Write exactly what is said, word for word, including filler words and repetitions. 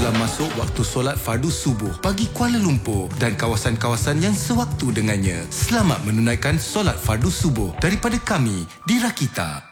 telah masuk waktu solat fardu subuh bagi Kuala Lumpur dan kawasan-kawasan yang sewaktu dengannya. Selamat menunaikan solat fardu subuh daripada kami di Rakita.